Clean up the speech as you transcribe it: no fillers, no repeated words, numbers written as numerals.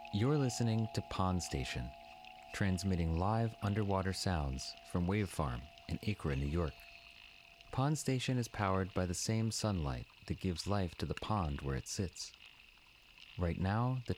You're listening to Pond Station, transmitting live underwater sounds from Wave Farm in Acra, New York. Pond Station is powered by the same sunlight that gives life to the pond where it sits. Right now, the